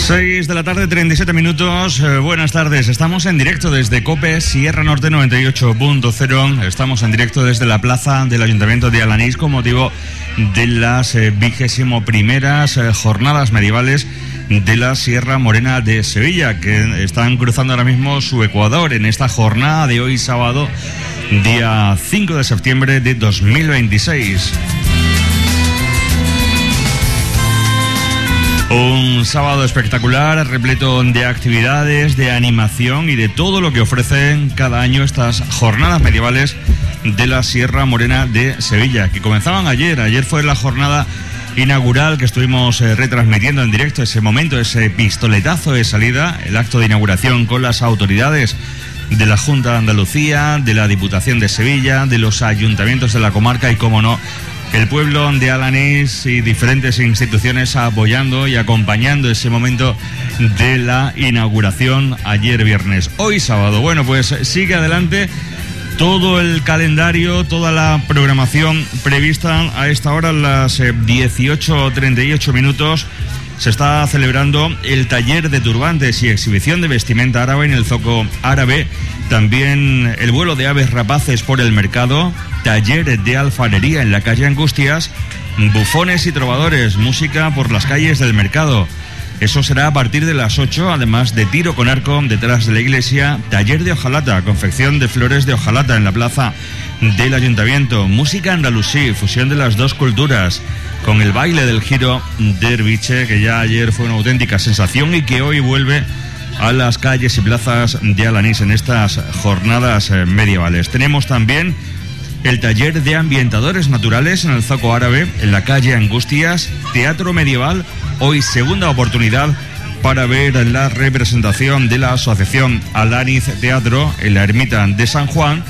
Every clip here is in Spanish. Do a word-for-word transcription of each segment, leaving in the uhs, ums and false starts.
seis de la tarde, treinta y siete minutos. Eh, buenas tardes. Estamos en directo desde COPE Sierra Norte noventa y ocho punto cero. Estamos en directo desde la plaza del Ayuntamiento de Alanís con motivo de las eh, vigésimo primeras eh, jornadas medievales de la Sierra Morena de Sevilla, que están cruzando ahora mismo su ecuador en esta jornada de hoy sábado, día cinco de septiembre de dos mil veintiséis. Un sábado espectacular, repleto de actividades, de animación y de todo lo que ofrecen cada año estas jornadas medievales de la Sierra Morena de Sevilla, que comenzaban ayer. Ayer fue la jornada inaugural que estuvimos eh, retransmitiendo en directo, ese momento, ese pistoletazo de salida, el acto de inauguración con las autoridades de la Junta de Andalucía, de la Diputación de Sevilla, de los ayuntamientos de la comarca y, como no, el pueblo de Alanís y diferentes instituciones apoyando y acompañando ese momento de la inauguración ayer viernes. Hoy sábado, bueno, pues sigue adelante todo el calendario, toda la programación prevista a esta hora, a las eh, dieciocho treinta y ocho minutos. Se está celebrando el taller de turbantes y exhibición de vestimenta árabe en el Zoco Árabe. También el vuelo de aves rapaces por el mercado, taller de alfarería en la calle Angustias, bufones y trovadores, música por las calles del mercado. Eso será a partir de las ocho, además de tiro con arco detrás de la iglesia, taller de hojalata, confección de flores de hojalata en la plaza del Ayuntamiento, música andalusí, fusión de las dos culturas, con el baile del giro derviche, que ya ayer fue una auténtica sensación y que hoy vuelve a las calles y plazas de Alanís en estas jornadas medievales. Tenemos también el taller de ambientadores naturales en el Zoco Árabe, en la calle Angustias, teatro medieval, hoy segunda oportunidad para ver la representación de la asociación Alanís Teatro en la ermita de San Juan.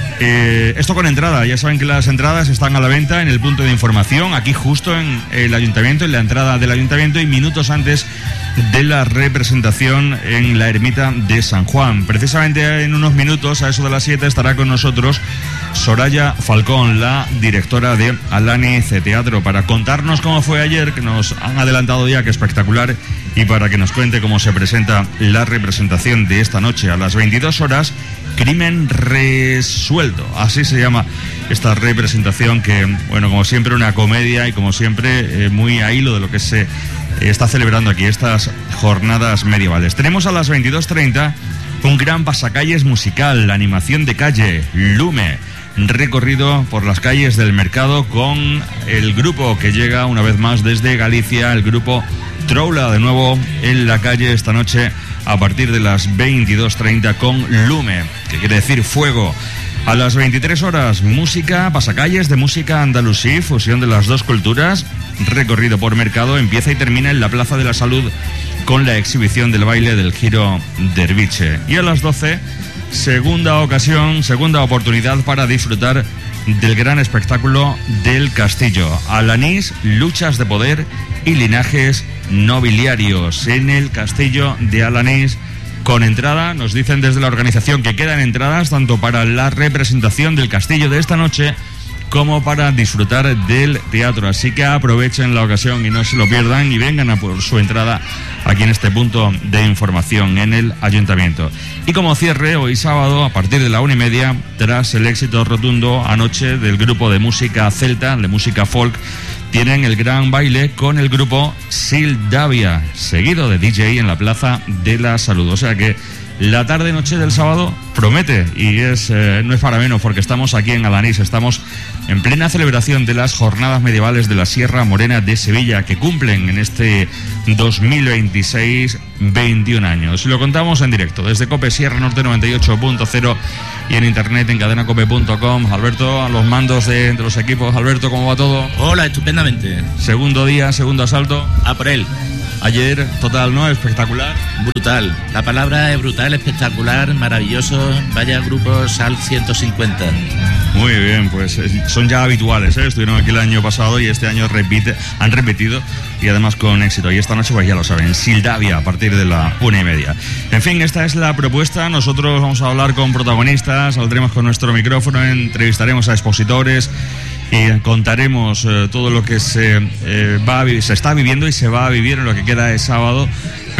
Eh, esto con entrada, ya saben que las entradas están a la venta en el punto de información, aquí justo en el Ayuntamiento, en la entrada del Ayuntamiento, y minutos antes de la representación en la ermita de San Juan. Precisamente en unos minutos, a eso de las siete, estará con nosotros Soraya Falcón, la directora de Alanís Teatro, para contarnos cómo fue ayer, que nos han adelantado ya que espectacular, y para que nos cuente cómo se presenta la representación de esta noche a las veintidós horas. Crimen resuelto, así se llama esta representación, que, bueno, como siempre, una comedia y como siempre eh, muy a hilo de lo que se eh, está celebrando aquí, estas jornadas medievales. Tenemos a las veintidós treinta un gran pasacalles musical, la animación de calle, Lume, recorrido por las calles del mercado con el grupo que llega una vez más desde Galicia, el grupo Troula, de nuevo en la calle esta noche a partir de las veintidós treinta con Lume, que quiere decir fuego. A las veintitrés horas, música, pasacalles de música andalusí, fusión de las dos culturas, recorrido por mercado, empieza y termina en la Plaza de la Salud con la exhibición del baile del giro derviche. Y a las doce, segunda ocasión, segunda oportunidad para disfrutar del gran espectáculo del castillo. Alanís, luchas de poder y linajes nobiliarios en el castillo de Alanís, con entrada. Nos dicen desde la organización que quedan entradas tanto para la representación del castillo de esta noche como para disfrutar del teatro, así que aprovechen la ocasión y no se lo pierdan y vengan a por su entrada aquí en este punto de información en el Ayuntamiento. Y como cierre, hoy sábado a partir de la una y media, tras el éxito rotundo anoche del grupo de música celta, de música folk, tienen el gran baile con el grupo Sildavia, seguido de D J en la Plaza de la Salud. O sea que la tarde-noche del sábado promete, y es eh, no es para menos, porque estamos aquí en Alanís, estamos en plena celebración de las jornadas medievales de la Sierra Morena de Sevilla, que cumplen en este dos mil veintiséis veintiún años. Lo contamos en directo desde COPE Sierra Norte noventa y ocho punto cero y en internet en cadena cope punto com. Alberto, a los mandos de, de los equipos. Alberto, ¿cómo va todo? Hola, estupendamente. Segundo día, segundo asalto. A por él. Ayer, total, ¿no? Espectacular. Brutal. La palabra es brutal, espectacular, maravilloso. Vaya grupo Sal ciento cincuenta. Muy bien, pues son ya habituales, ¿eh? Estuvieron aquí el año pasado y este año repite, han repetido, y además con éxito. Y esta noche, pues ya lo saben, Sildavia a partir de la una y media. En fin, esta es la propuesta. Nosotros vamos a hablar con protagonistas, saldremos con nuestro micrófono, entrevistaremos a expositores y contaremos eh, todo lo que se, eh, va a, se está viviendo y se va a vivir en lo que queda de sábado.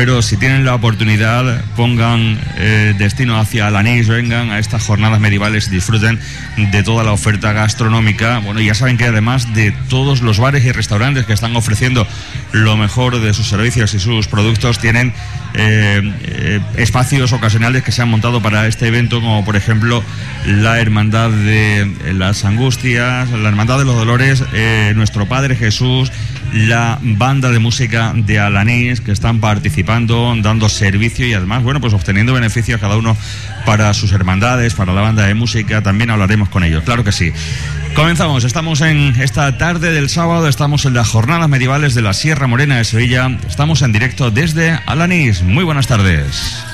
pero si tienen la oportunidad, pongan eh, destino hacia Alanís, vengan a estas jornadas medievales y disfruten de toda la oferta gastronómica. Bueno, ya saben que además de todos los bares y restaurantes que están ofreciendo lo mejor de sus servicios y sus productos, tienen eh, eh, espacios ocasionales que se han montado para este evento, como por ejemplo la Hermandad de las Angustias, la Hermandad de los Dolores, eh, Nuestro Padre Jesús, la banda de música de Alanís, que están participando, dando servicio y además, bueno, pues obteniendo beneficios cada uno para sus hermandades, para la banda de música. También hablaremos con ellos, claro que sí. Comenzamos, estamos en esta tarde del sábado, estamos en las jornadas medievales de la Sierra Morena de Sevilla, estamos en directo desde Alanís. Muy buenas tardes.